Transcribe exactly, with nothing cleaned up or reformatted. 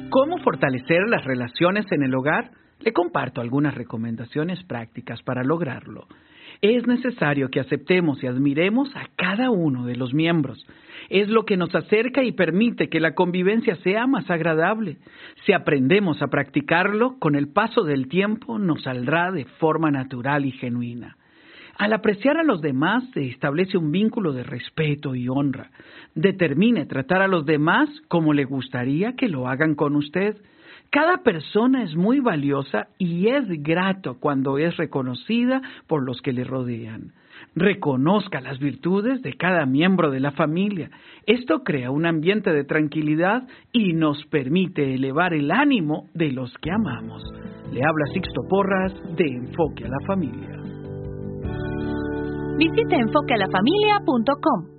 ¿Cómo fortalecer las relaciones en el hogar? Le comparto algunas recomendaciones prácticas para lograrlo. Es necesario que aceptemos y admiremos a cada uno de los miembros. Es lo que nos acerca y permite que la convivencia sea más agradable. Si aprendemos a practicarlo, con el paso del tiempo nos saldrá de forma natural y genuina. Al apreciar a los demás se establece un vínculo de respeto y honra. Determine tratar a los demás como le gustaría que lo hagan con usted. Cada persona es muy valiosa y es grato cuando es reconocida por los que le rodean. Reconozca las virtudes de cada miembro de la familia. Esto crea un ambiente de tranquilidad y nos permite elevar el ánimo de los que amamos. Le habla Sixto Porras de Enfoque a la Familia. Visite enfoque a la familia punto com.